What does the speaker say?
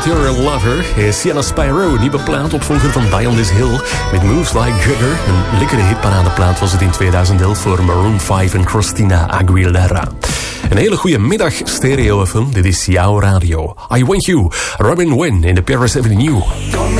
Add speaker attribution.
Speaker 1: Material Lover is Sienna Spyro, nieuwe plaat, opvolger van Die on This Hill met Moves Like Jagger. Een lekkere hitparadeplaat was het in 2011 voor Maroon 5 en Christina Aguilera. Een hele goede middag, Stereo FM. Dit is jouw radio. I Want You, Robin Wynn in de Paris Avenue.